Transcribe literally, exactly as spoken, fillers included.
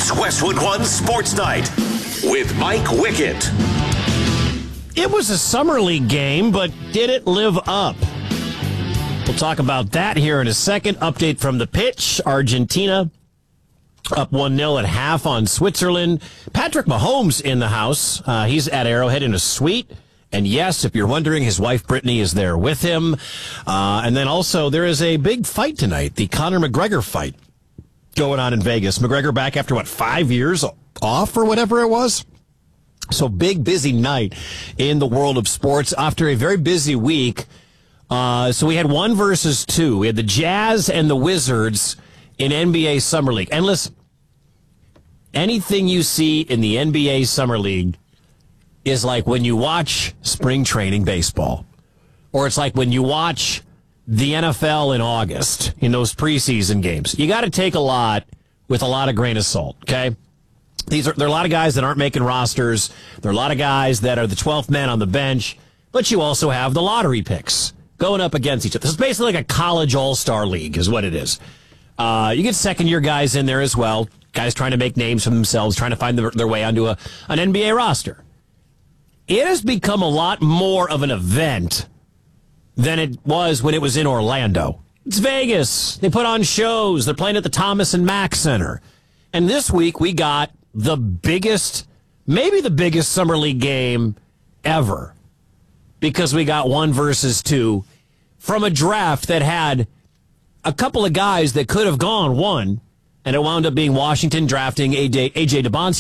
It's Westwood One Sports Night with Mike Wickett. It was a summer league game, but did it live up? We'll talk about that here in a second. Update from the pitch. Argentina up one nil at half on Switzerland. Patrick Mahomes in the house. Uh, he's at Arrowhead in a suite. And yes, if you're wondering, his wife Brittany is there with him. Uh, and then also there is a big fight tonight, the Conor McGregor fight going on in Vegas. McGregor back after, what, five years off or whatever it was? So big, busy night in the world of sports after a very busy week. Uh, so we had one versus two. We had the Jazz and the Wizards in N B A Summer League. And listen, anything you see in the N B A Summer League is like when you watch spring training baseball. Or it's like when you watch the N F L in August in those preseason games. You got to take a lot with a lot of grain of salt, okay? These are there are a lot of guys that aren't making rosters. There are a lot of guys that are the twelfth man on the bench, but you also have the lottery picks going up against each other. This is basically like a college all-star league is what it is. Uh, you get second-year guys in there as well, guys trying to make names for themselves, trying to find their, their way onto a, an N B A roster. It has become a lot more of an event than it was when it was in Orlando. It's Vegas. They put on shows. They're playing at the Thomas and Mack Center. And this week we got the biggest, maybe the biggest summer league game ever, because we got one versus two from a draft that had a couple of guys that could have gone one, and it wound up being Washington drafting A J, A J DeBonte